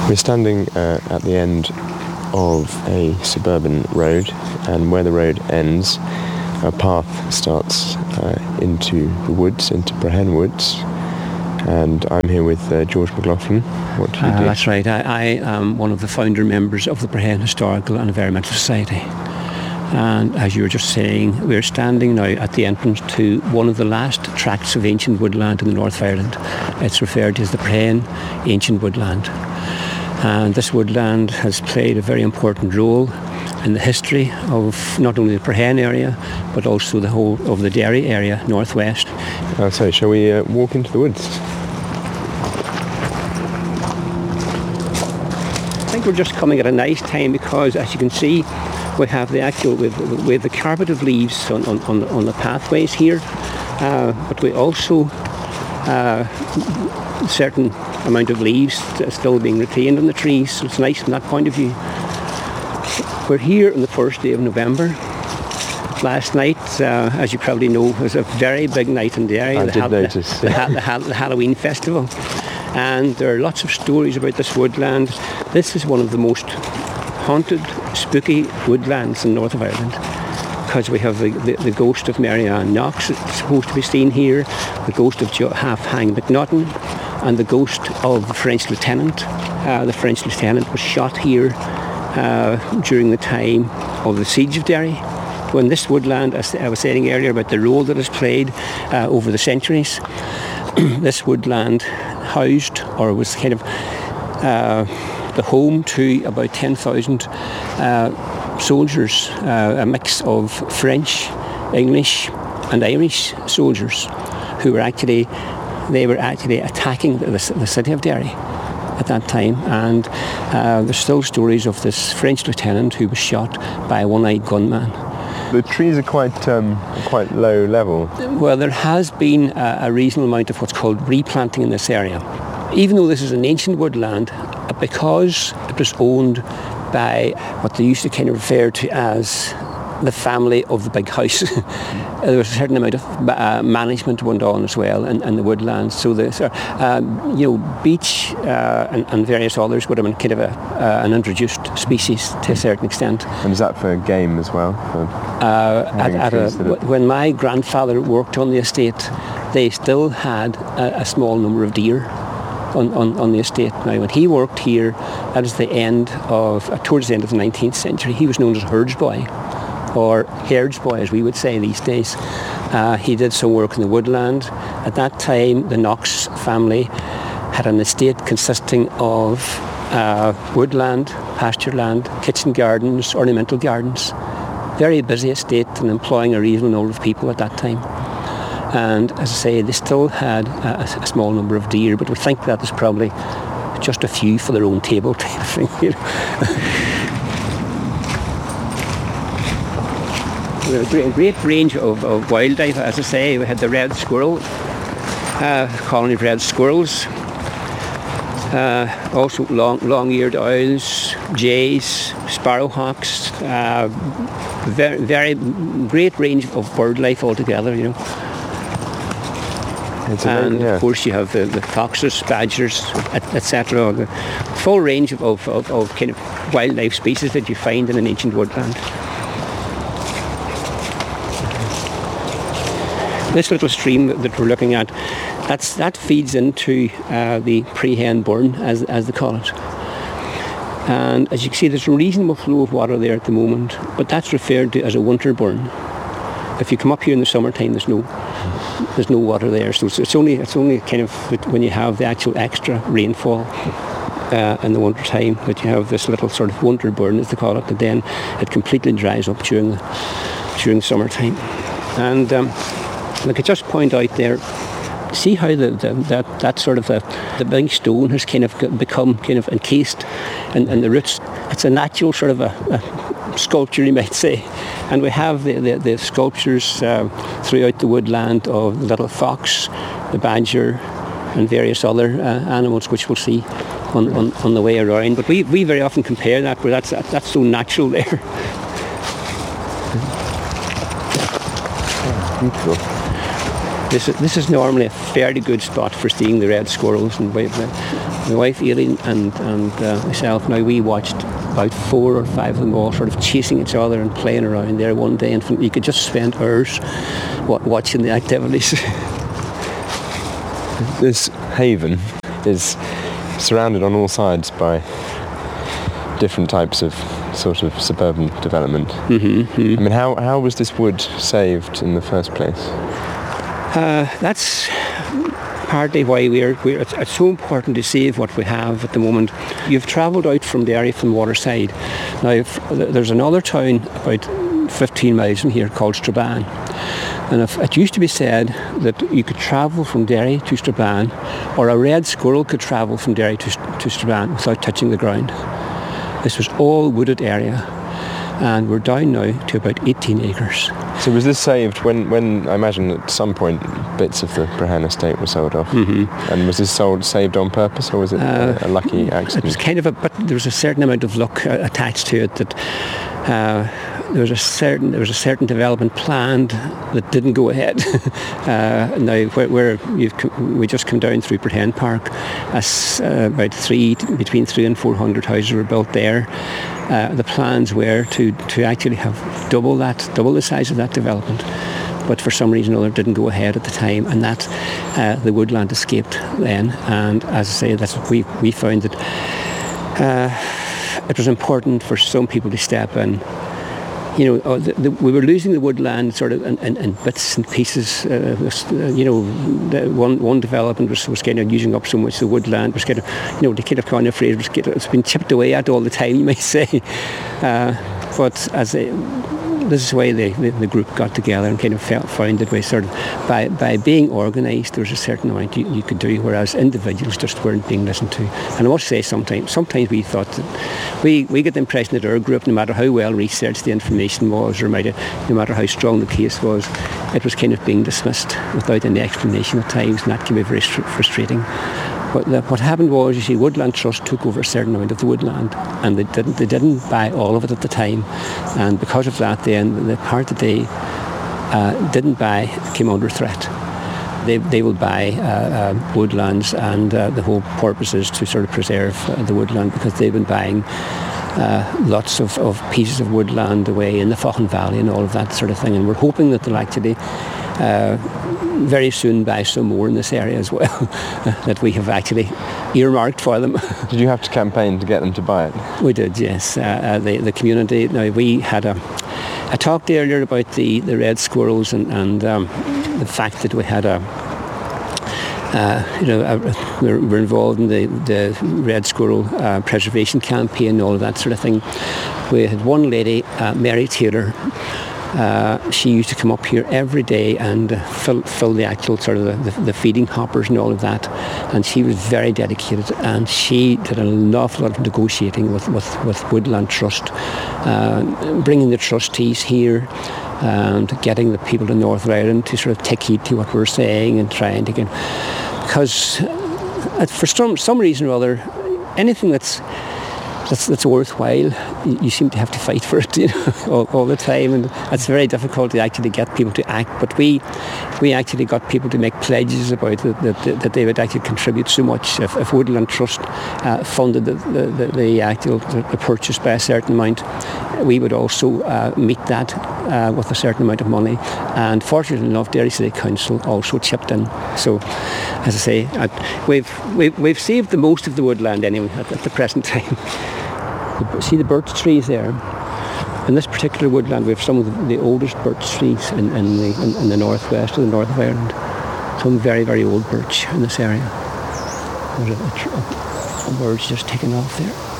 We're standing at the end of a suburban road, and where the road ends, a path starts into the woods, into Brehenne Woods. And I'm here with George McLaughlin. What do you do? That's right. I am one of the founder members of the Brehenne Historical and Environmental Society. And as you were just saying, we're standing now at the entrance to one of the last tracts of ancient woodland in the north of Ireland. It's referred to as the Brehenne Ancient Woodland. And this woodland has played a very important role in the history of not only the Brehenne area, but also the whole of the Derry area, northwest. So shall we walk into the woods? I think we're just coming at a nice time because, as you can see, we have the actual with the carpet of leaves on the pathways here, but we also certain amount of leaves still being retained on the trees, so it's nice from that point of view. We're here on the first day of November. Last night, as you probably know, was a very big night in Derry. I did notice. The Halloween festival. And there are lots of stories about this woodland. This is one of the most haunted, spooky woodlands in north of Ireland, because we have the ghost of Mary Ann Knox supposed to be seen here, the ghost of Half-Hang McNaughton, and the ghost of the French lieutenant. The French lieutenant was shot here during the time of the siege of Derry, when this woodland, as I was saying earlier about the role that has played over the centuries, this woodland housed, or was kind of the home to about 10,000 soldiers, a mix of French, English and Irish soldiers who were actually attacking the city of Derry at that time. And there's still stories of this French lieutenant who was shot by a one-eyed gunman. The trees are quite low level. Well, there has been a reasonable amount of what's called replanting in this area. Even though this is an ancient woodland, because it was owned by what they used to kind of refer to as the family of the big house, there was a certain amount of management went on as well in the woodlands. So beech and various others would have been kind of an introduced species to a certain extent. And is that for game as well? When my grandfather worked on the estate, they still had a small number of deer on the estate. Now, when he worked here, that is towards the end of the 19th century, he was known as Herds Boy, or Herds Boy as we would say these days. He did some work in the woodland. At that time, the Knox family had an estate consisting of woodland, pasture land, kitchen gardens, ornamental gardens. Very busy estate and employing a reasonable number of people at that time. And as I say, they still had a small number of deer, but we think that there's probably just a few for their own table type of thing. We have a great range of wildlife. As I say, we had the red squirrel, colony of red squirrels, also long-eared owls, jays, sparrowhawks, very, very great range of bird life altogether, And of course you have the foxes, badgers, etc. The full range of kind of wildlife species that you find in an ancient woodland. This little stream that we're looking at, that feeds into the Brehenne Burn, as they call it. And as you can see, there's a reasonable flow of water there at the moment, but that's referred to as a winter burn. If you come up here in the summertime, there's no water there. So it's only kind of when you have the actual extra rainfall in the winter time that you have this little sort of winter burn, as they call it, but then it completely dries up during the summertime. And I could just point out there, see how that sort of the big stone has kind of become kind of encased in the roots. It's a natural sort of a sculpture, you might say. And we have the sculptures throughout the woodland of the little fox, the badger, and various other animals which we'll see on the way around. But we very often compare that, where that's so natural there. Beautiful. This is normally a fairly good spot for seeing the red squirrels and my wife Aileen and myself, now we watched about 4 or 5 of them all sort of chasing each other and playing around there one day, and you could just spend hours watching the activities. This haven is surrounded on all sides by different types of sort of suburban development. I mean, how was this wood saved in the first place? That's partly why it's so important to save what we have at the moment. You've travelled out from Derry from Waterside. Now, there's another town about 15 miles from here called Strabane. And it used to be said that you could travel from Derry to Strabane, or a red squirrel could travel from Derry to Strabane without touching the ground. This was all wooded area, and we're down now to about 18 acres. So was this saved when I imagine at some point bits of the Brehon estate were sold off? And was this saved on purpose, or was it a lucky accident? It was kind of but there was a certain amount of luck attached to it. That there was a certain development planned that didn't go ahead. Now, we just come down through Brehon Park, about between 300 and 400 houses were built there. The plans were to actually have double the size of that development, but for some reason or other didn't go ahead at the time, and that the woodland escaped then. And as I say, that's what we found, that it was important for some people to step in. You know, we were losing the woodland sort of in bits and pieces. One development was kind of using up so much. The woodland was kind of, the kind of kind of phrase it's been chipped away at all the time, you might say. But this is why the group got together and kind of found that way, sort of by being organised, there was a certain amount you could do, whereas individuals just weren't being listened to. And I must say, sometimes we thought that we get the impression that our group, no matter how well researched the information was, or no matter how strong the case was, it was kind of being dismissed without any explanation at times, and that can be very frustrating. But what happened was, you see, Woodland Trust took over a certain amount of the woodland, and they didn't buy all of it at the time, and because of that, then the part that they didn't buy came under threat. They will buy woodlands, and the whole purpose is to sort of preserve the woodland, because they've been buying lots of pieces of woodland away in the Faughn Valley and all of that sort of thing, and we're hoping that they'll actually very soon buy some more in this area as well, that we have actually earmarked for them. Did you have to campaign to get them to buy it? We did, yes. The community. Now, we had I talked earlier about the red squirrels and the fact that we had we're involved in the red squirrel preservation campaign and all of that sort of thing. We had one lady, Mary Taylor. She used to come up here every day and fill the actual sort of the feeding hoppers and all of that, and she was very dedicated, and she did an awful lot of negotiating with Woodland Trust, bringing the trustees here and getting the people in Northern Ireland to sort of take heed to what we're saying and trying to get, because for some reason or other, anything that's worthwhile, you seem to have to fight for it, all the time, and it's very difficult to actually get people to act. But we actually got people to make pledges about that they would actually contribute so much if Woodland Trust funded the purchase by a certain amount. We would also meet that with a certain amount of money, and fortunately enough, Derry City Council also chipped in. So, as I say, we've saved the most of the woodland anyway at the present time. See the birch trees there? In this particular woodland, we have some of the oldest birch trees in the northwest of the north of Ireland. Some very, very old birch in this area. There's a bird's just taken off there.